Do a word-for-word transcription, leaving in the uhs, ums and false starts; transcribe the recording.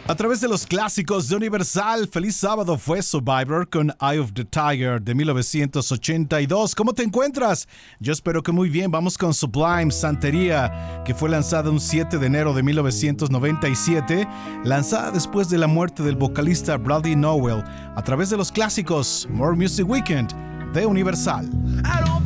A través de los clásicos de Universal, feliz sábado fue Survivor con Eye of the Tiger de mil novecientos ochenta y dos. ¿Cómo te encuentras? Yo espero que muy bien. Vamos con Sublime, Santería, que fue lanzada un siete de enero de mil novecientos noventa y siete, lanzada después de la muerte del vocalista Brady Nowell, a través de los clásicos More Music Weekend de Universal.